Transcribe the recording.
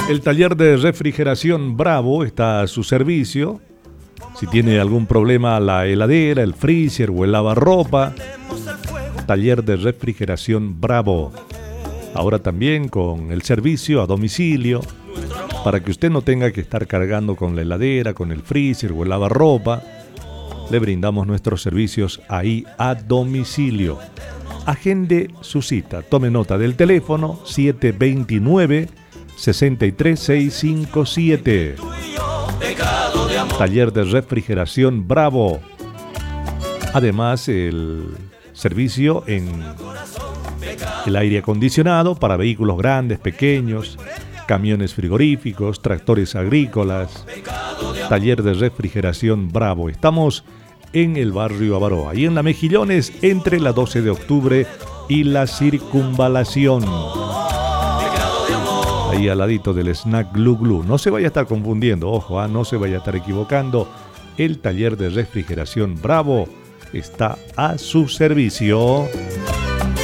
El taller de refrigeración Bravo está a su servicio. Si tiene algún problema la heladera, el freezer o el lavarropa, taller de refrigeración Bravo. Ahora también con el servicio a domicilio, para que usted no tenga que estar cargando con la heladera, con el freezer o el lavarropa. Le brindamos nuestros servicios ahí a domicilio. Agende su cita. Tome nota del teléfono 729-63657. Taller de refrigeración Bravo. Además, el servicio en el aire acondicionado para vehículos grandes, pequeños, camiones frigoríficos, tractores agrícolas. Taller de refrigeración Bravo. Estamos en el barrio Avaroa y en la Mejillones, entre la 12 de octubre y la Circunvalación. Ahí al ladito del snack Glu Glu. No se vaya a estar confundiendo, ojo, no se vaya a estar equivocando. El taller de refrigeración Bravo está a su servicio.